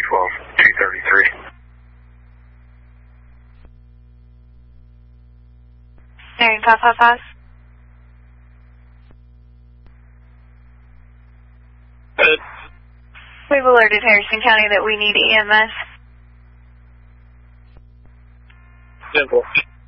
12-233. Marion 555. Good. We've alerted Harrison County that we need EMS. Simple.